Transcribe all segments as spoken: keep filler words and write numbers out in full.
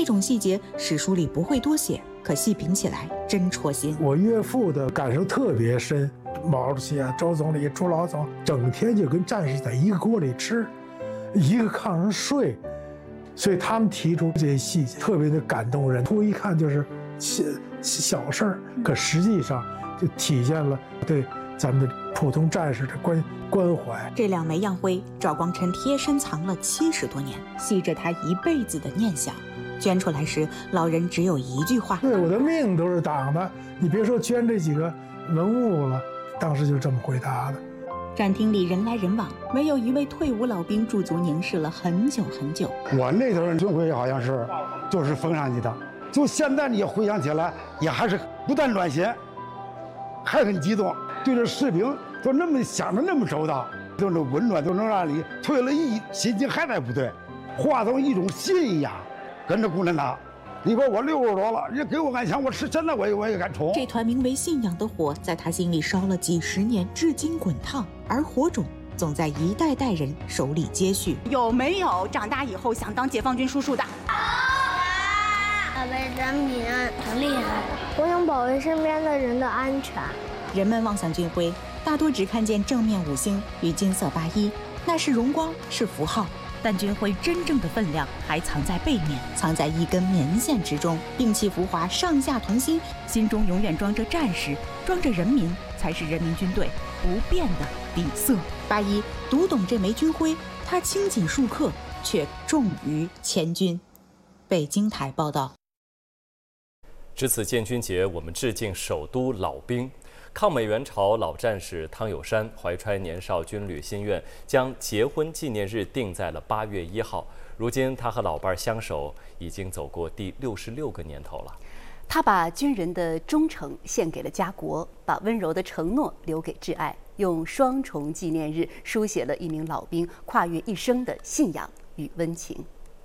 种细节史书里不会多写，可细品起来真戳心。 我岳父的感受特别深，毛主席啊、周总理、朱老总，整天就跟战士在一个锅里吃，一个炕上睡，所以他们提出这些细节特别的感动人。图一看就是小小事儿，可实际上就体现了对咱们的普通战士的关关怀。 这两枚样徽，赵光琛贴身藏了七十多年，系着他一辈子的念想。捐出来时，老人只有一句话： 对，我的命都是党的，你别说捐这几个文物了。当时就这么回答的。 展厅里人来人往，唯有一位退伍老兵驻足凝视了很久很久。 我那头军徽好像是就是封上去的，就现在你回想起来，也还是不但暖心，还很激动，对着士兵都那么想的那么周到，这种温暖都能让你退了役，心情还在部队，化成一种信仰，跟着共产党。你说我六十多了，人家给我杆枪，我是现在我也我也敢冲。 这团名为信仰的火，在他心里烧了几十年，至今滚烫，而火种总在一代代人手里接续。 有没有长大以后想当解放军叔叔的？ 保卫人民很厉害，我想保卫身边的人的安全。 人们望向军徽，大多只看见正面五星与金色八一，那是荣光，是符号。但军徽真正的分量还藏在背面，藏在一根棉线之中。摒弃浮华，上下同心，心中永远装着战士，装着人民，才是人民军队不变的底色。八一读懂这枚军徽，他轻谨数克，却重于千钧。北京台报道。 值此建军节，我们致敬首都老兵。抗美援朝老战士汤有山怀揣年少军旅心愿，将结婚纪念日定在了八月一号。如今，他和老伴相守，已经走过第六十六个年头了。 他把军人的忠诚献给了家国，把温柔的承诺留给挚爱，用双重纪念日书写了一名老兵跨越一生的信仰与温情。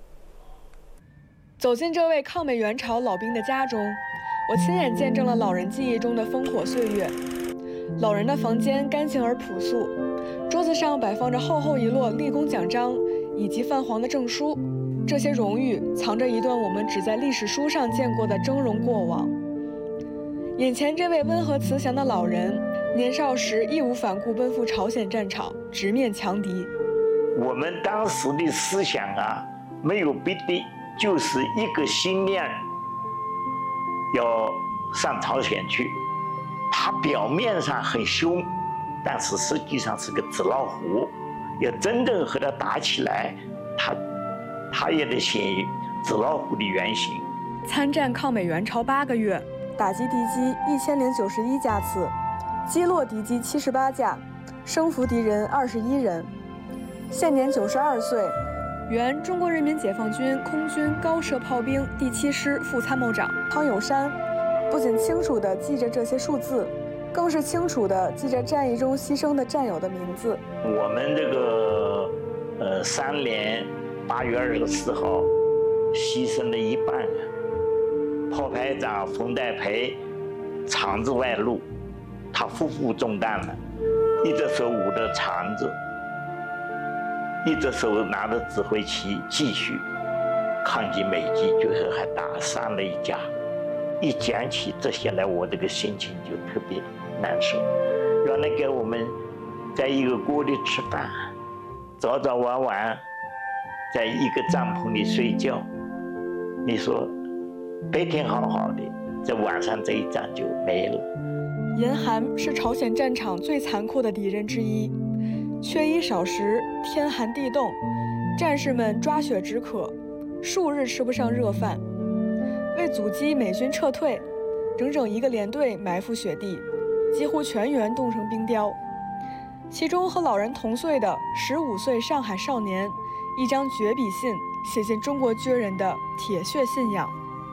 走进这位抗美援朝老兵的家中，我亲眼见证了老人记忆中的烽火岁月。老人的房间干净而朴素，桌子上摆放着厚厚一摞立功奖章以及泛黄的证书，这些荣誉藏着一段我们只在历史书上见过的峥嵘过往。眼前这位温和慈祥的老人，年少时义无反顾奔赴朝鲜战场，直面强敌。 我们当时的思想啊，没有别的，就是一个心念，要上朝鲜去。他表面上很凶，但是实际上是个纸老虎。要真正和他打起来，他他也得显纸老虎的原形。 参战抗美援朝八个月，打击敌机一千零九十一架次，击落敌机七十八架，生俘敌人二十一人。现年九十二岁，原中国人民解放军空军高射炮兵第七师副参谋长汤有山，不仅清楚地记着这些数字，更是清楚地记着战役中牺牲的战友的名字。 我们这个呃三连八月二十四号牺牲了一半，炮排长冯代培肠子外露，他腹部中弹了，一只手捂着肠子，一只手拿着指挥旗继续抗击美击，最后还打伤了一架。一讲起这些来，我这个心情就特别难受。原来给我们在一个锅里吃饭，早早晚晚在一个帐篷里睡觉，你说白天好好的，这晚上这一仗就没了。 严寒是朝鲜战场最残酷的敌人之一，缺衣少食，天寒地冻，战士们抓血止渴，数日吃不上热饭。为阻击美军撤退，整整一个连队埋伏雪地，几乎全员冻成冰雕。其中和老人同岁的十五岁上海少年，一张绝笔信写进中国军人的铁血信仰。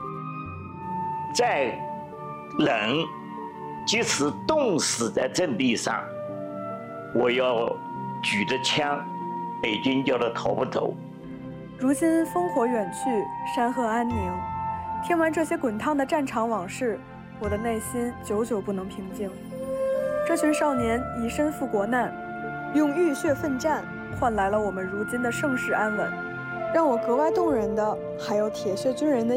再冷，即使冻死在阵地上，我要举着枪，美军叫他逃不走。 如今烽火远去，山河安宁。听完这些滚烫的战场往事，我的内心久久不能平静。这群少年以身赴国难，用浴血奋战，换来了我们如今的盛世安稳。让我格外动人的，还有铁血军人的